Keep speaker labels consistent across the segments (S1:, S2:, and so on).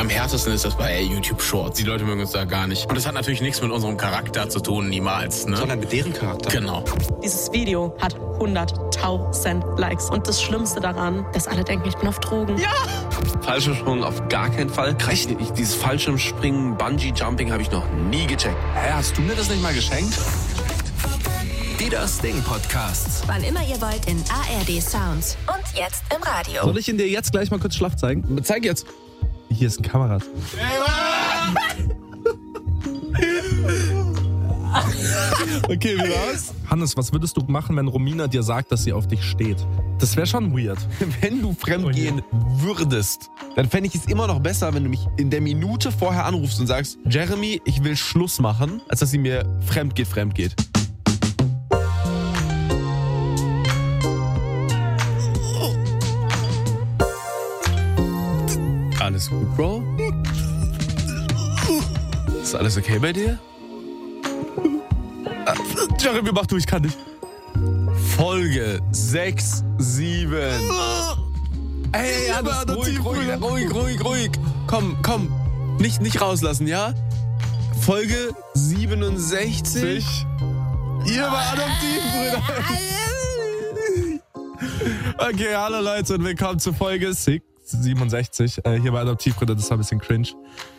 S1: Am härtesten ist das bei YouTube Shorts. Die Leute mögen uns da gar nicht. Und das hat natürlich nichts mit unserem Charakter zu tun, niemals. Ne?
S2: Sondern mit deren Charakter.
S1: Genau.
S3: Dieses Video hat 100.000 Likes. Und das Schlimmste daran, dass alle denken, ich bin auf Drogen.
S1: Ja!
S2: Fallschirmsprung auf gar keinen Fall. Dieses Fallschirmspringen, Bungee-Jumping habe ich noch nie gecheckt.
S4: Hä, hast du mir das nicht mal geschenkt?
S5: Die Das Ding Podcasts.
S6: Wann immer ihr wollt in ARD Sounds. Und jetzt im Radio.
S7: Soll ich ihn dir jetzt gleich mal kurz schlaff zeigen?
S2: Zeig jetzt.
S7: Hier ist ein Kamerad.
S2: Okay, wie war's?
S7: Hannes, was würdest du machen, wenn Romina dir sagt, dass sie auf dich steht? Das wäre schon weird.
S2: Wenn du fremdgehen würdest, dann fände ich es immer noch besser, wenn du mich in der Minute vorher anrufst und sagst, Jeremy, ich will Schluss machen, als dass sie mir fremd geht. Alles gut, Bro? Ist alles okay bei dir?
S7: Jeremy, mach du, ich kann nicht.
S2: Folge 6, 7. Ey, ruhig. Komm. Nicht rauslassen, ja? Folge 67. Ihr war Adoptivbrüder.
S7: Okay, hallo Leute und willkommen zu Folge 67. Hier bei Adoptivbrüder, das war ein bisschen cringe.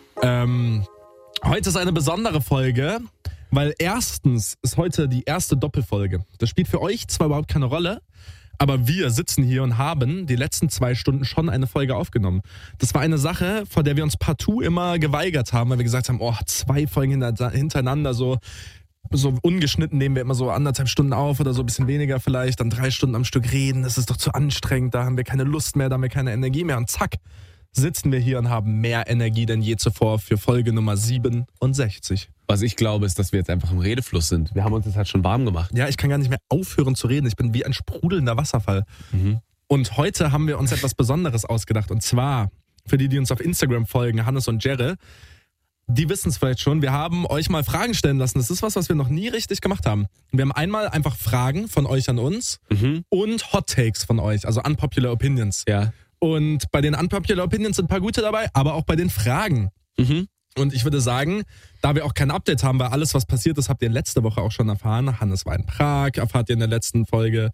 S7: Heute ist eine besondere Folge, weil erstens ist heute die erste Doppelfolge. Das spielt für euch zwar überhaupt keine Rolle, aber wir sitzen hier und haben die letzten 2 Stunden schon eine Folge aufgenommen. Das war eine Sache, vor der wir uns partout immer geweigert haben, weil wir gesagt haben, 2 Folgen hintereinander, so ungeschnitten nehmen wir immer so 1,5 Stunden auf oder so ein bisschen weniger vielleicht, dann 3 Stunden am Stück reden, das ist doch zu anstrengend, da haben wir keine Lust mehr, da haben wir keine Energie mehr und zack, sitzen wir hier und haben mehr Energie denn je zuvor für Folge Nummer 67.
S2: Was ich glaube, ist, dass wir jetzt einfach im Redefluss sind. Wir haben uns jetzt halt schon warm gemacht.
S7: Ja, ich kann gar nicht mehr aufhören zu reden. Ich bin wie ein sprudelnder Wasserfall. Und heute haben wir uns etwas Besonderes ausgedacht. Und zwar, für die uns auf Instagram folgen, Hannes und Jerry, die wissen es vielleicht schon, wir haben euch mal Fragen stellen lassen. Das ist was wir noch nie richtig gemacht haben. Wir haben einmal einfach Fragen von euch an uns und Hot Takes von euch, also Unpopular Opinions.
S2: Ja.
S7: Und bei den Unpopular Opinions sind ein paar gute dabei, aber auch bei den Fragen. Und ich würde sagen, da wir auch kein Update haben, weil alles, was passiert ist, habt ihr letzte Woche auch schon erfahren. Hannes war in Prag, erfahrt ihr in der letzten Folge.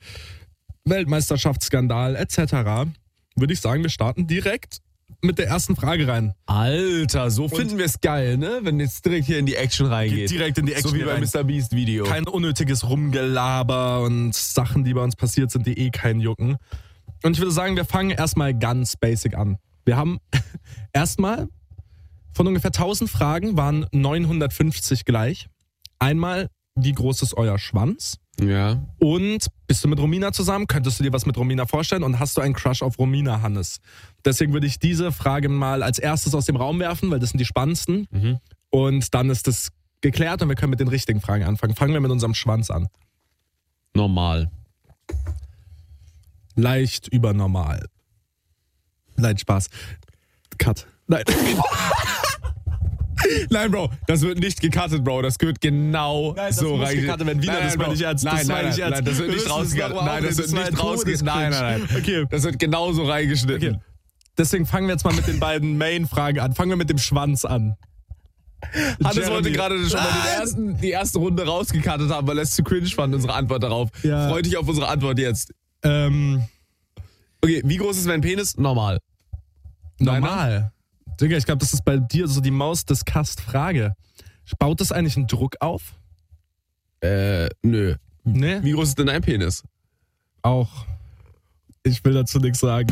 S7: Weltmeisterschaftsskandal etc. Würde ich sagen, wir starten direkt mit der ersten Frage rein.
S2: Alter, so finden wir es geil, ne? Wenn jetzt direkt hier in die Action reingeht.
S7: Direkt in die Action
S2: so wie bei Mr. Beast Video.
S7: Kein unnötiges Rumgelaber und Sachen, die bei uns passiert sind, die keinen jucken. Und ich würde sagen, wir fangen erstmal ganz basic an. Wir haben erstmal von ungefähr 1000 Fragen waren 950 gleich. Einmal, wie groß ist euer Schwanz?
S2: Ja.
S7: Und bist du mit Romina zusammen? Könntest du dir was mit Romina vorstellen? Und hast du einen Crush auf Romina, Hannes? Deswegen würde ich diese Frage mal als erstes aus dem Raum werfen, weil das sind die spannendsten. Und dann ist das geklärt und wir können mit den richtigen Fragen anfangen. Fangen wir mit unserem Schwanz an.
S2: Normal.
S7: Leicht übernormal. Nein, Spaß. Cut. Nein.
S2: Nein, Bro, das wird nicht gecuttet, Bro. Das gehört genau so reingeschnitten.
S7: Wenn wieder, das meine ich ernst.
S2: Nein, das wird nicht rausgegangen. Nein, das wird nicht rausgeschnitten. Nein.
S7: Okay.
S2: Das wird genau so reingeschnitten.
S7: Okay. Deswegen fangen wir jetzt mal mit den beiden Main-Fragen an. Fangen wir mit dem Schwanz an.
S2: Hannes wollte gerade schon mal die erste Runde rausgecuttet haben, weil er es zu cringe fand, unsere Antwort darauf.
S7: Ja.
S2: Freu dich auf unsere Antwort jetzt. Okay, wie groß ist mein Penis? Normal.
S7: Normal. Digga, ich glaube, das ist bei dir so die Maus-Disgust-Frage. Baut das eigentlich einen Druck auf?
S2: Nö.
S7: Nee?
S2: Wie groß ist denn dein Penis?
S7: Auch. Ich will dazu nichts sagen.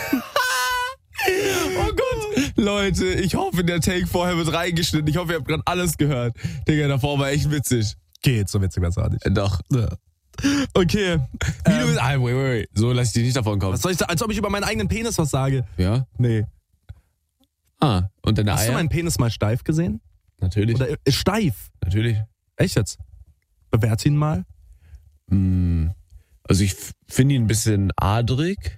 S2: Oh Gott. Leute, ich hoffe, der Take vorher wird reingeschnitten. Ich hoffe, ihr habt gerade alles gehört. Digga, davor war echt witzig.
S7: Geht, so witzig war es auch nicht.
S2: Doch.
S7: Ja. Okay.
S2: Wait. So lass ich dich nicht davon kommen.
S7: Was soll ich da, als ob ich über meinen eigenen Penis was sage?
S2: Ja?
S7: Nee.
S2: Und deine Eier?
S7: Hast du meinen Penis mal steif gesehen?
S2: Natürlich.
S7: Oder ist steif?
S2: Natürlich.
S7: Echt jetzt? Bewerte ihn mal.
S2: Also ich finde ihn ein bisschen adrig.